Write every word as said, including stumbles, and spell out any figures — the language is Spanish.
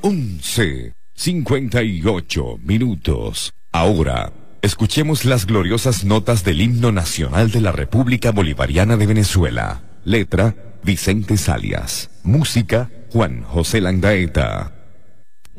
once, cincuenta y ocho minutos. Ahora, escuchemos las gloriosas notas del himno nacional de la República Bolivariana de Venezuela. Letra, Vicente Salias. Música, Juan José Landaeta.